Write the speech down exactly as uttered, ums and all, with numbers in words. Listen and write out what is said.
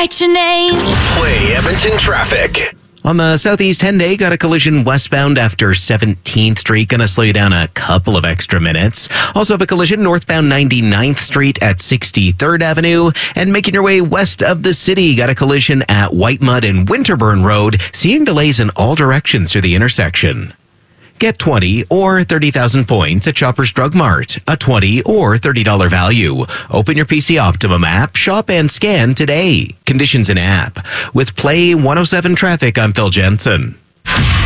write your name. Play Edmonton traffic. On the Southeast ten day, got a collision westbound after seventeenth Street. Gonna slow you down a couple of extra minutes. Also have a collision northbound ninety-ninth Street at sixty-third Avenue. And making your way west of the city, got a collision at Whitemud and Winterburn Road. Seeing delays in all directions through the intersection. Get twenty or thirty thousand points at Shoppers Drug Mart. A twenty or thirty dollars value. Open your P C Optimum app, shop and scan today. Conditions in app. With Play one oh seven Traffic, I'm Phil Jensen.